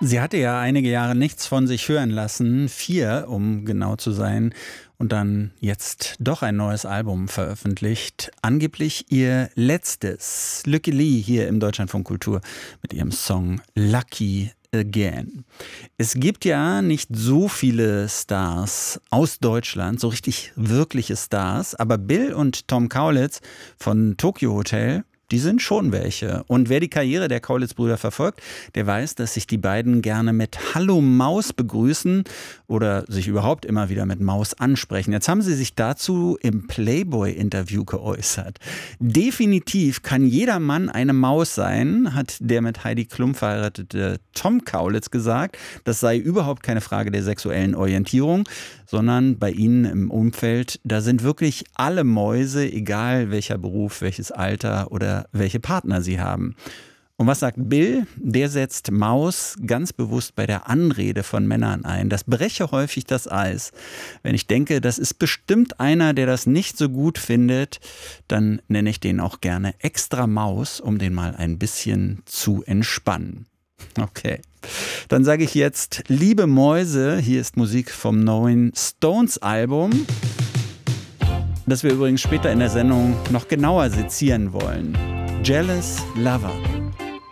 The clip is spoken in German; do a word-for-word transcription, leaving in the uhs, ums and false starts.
Sie hatte ja einige Jahre nichts von sich hören lassen, vier, um genau zu sein, und dann jetzt doch ein neues Album veröffentlicht. Angeblich ihr letztes. Lykke Li hier im Deutschlandfunk Kultur mit ihrem Song Lucky Again. Es gibt ja nicht so viele Stars aus Deutschland, so richtig wirkliche Stars, aber Bill und Tom Kaulitz von Tokio Hotel, die sind schon welche. Und wer die Karriere der Kaulitz-Brüder verfolgt, der weiß, dass sich die beiden gerne mit Hallo Maus begrüßen oder sich überhaupt immer wieder mit Maus ansprechen. Jetzt haben sie sich dazu im Playboy-Interview geäußert. Definitiv kann jeder Mann eine Maus sein, hat der mit Heidi Klum verheiratete Tom Kaulitz gesagt. Das sei überhaupt keine Frage der sexuellen Orientierung, sondern bei ihnen im Umfeld, da sind wirklich alle Mäuse, egal welcher Beruf, welches Alter oder welche Partner sie haben. Und was sagt Bill? Der setzt Maus ganz bewusst bei der Anrede von Männern ein. Das breche häufig das Eis. Wenn ich denke, das ist bestimmt einer, der das nicht so gut findet, dann nenne ich den auch gerne extra Maus, um den mal ein bisschen zu entspannen. Okay, dann sage ich jetzt, liebe Mäuse, hier ist Musik vom neuen Stones-Album, das wir übrigens später in der Sendung noch genauer sezieren wollen. Jealous Lover.